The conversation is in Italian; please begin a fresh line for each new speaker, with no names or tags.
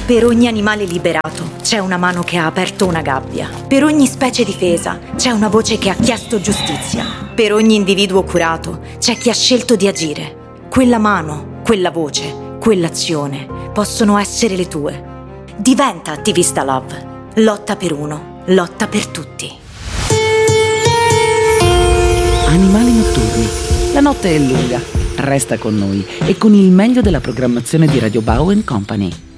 Per ogni animale liberato c'è una mano che ha aperto una gabbia. Per ogni specie difesa c'è una voce che ha chiesto giustizia. Per ogni individuo curato c'è chi ha scelto di agire. Quella mano, quella voce, quell'azione possono essere le tue. Diventa attivista Love. Lotta per uno, lotta per tutti.
Animali notturni. La notte è lunga. Resta con noi e con il meglio della programmazione di Radio Bao & Company.